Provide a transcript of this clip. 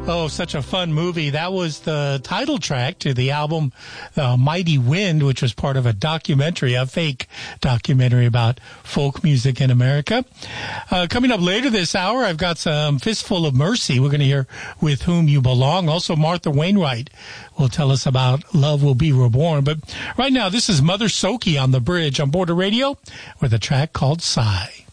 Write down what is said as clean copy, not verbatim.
Oh, such a fun movie. That was the title track to the album Mighty Wind, which was part of a documentary, a fake documentary about folk music in America. Coming up later this hour, I've got some Fistful of Mercy. We're going to hear With Whom You Belong. Also, Martha Wainwright will tell us about Love Will Be Reborn. But right now, this is Mother Soki on the Bridge on Border Radio with a track called Sigh.